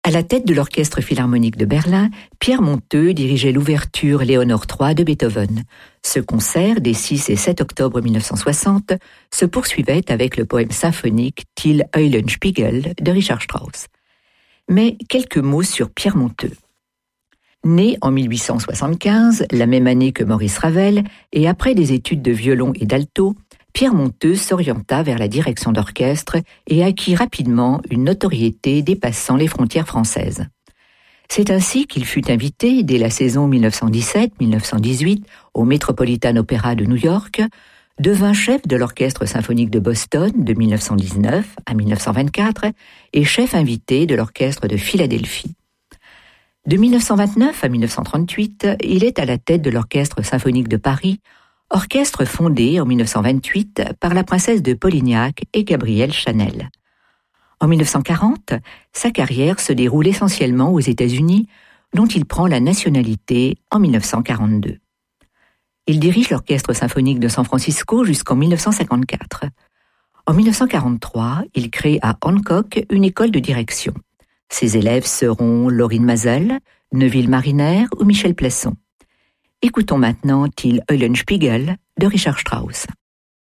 À la tête de l'Orchestre philharmonique de Berlin, Pierre Monteux dirigeait l'ouverture Léonore III de Beethoven. Ce concert, des 6 et 7 octobre 1960, se poursuivait avec le poème symphonique Till Eulenspiegel de Richard Strauss. Mais quelques mots sur Pierre Monteux. Né en 1875, la même année que Maurice Ravel, et après des études de violon et d'alto, Pierre Monteux s'orienta vers la direction d'orchestre et acquit rapidement une notoriété dépassant les frontières françaises. C'est ainsi qu'il fut invité, dès la saison 1917-1918, au Metropolitan Opera de New York, devint chef de l'Orchestre symphonique de Boston de 1919 à 1924 et chef invité de l'Orchestre de Philadelphie. De 1929 à 1938, il est à la tête de l'Orchestre symphonique de Paris, orchestre fondé en 1928 par la princesse de Polignac et Gabrielle Chanel. En 1940, sa carrière se déroule essentiellement aux États-Unis, dont il prend la nationalité en 1942. Il dirige l'Orchestre symphonique de San Francisco jusqu'en 1954. En 1943, il crée à Hancock une école de direction. Ses élèves seront Laurine Mazel, Neville Mariner ou Michel Plasson. Écoutons maintenant Till Eulenspiegel de Richard Strauss.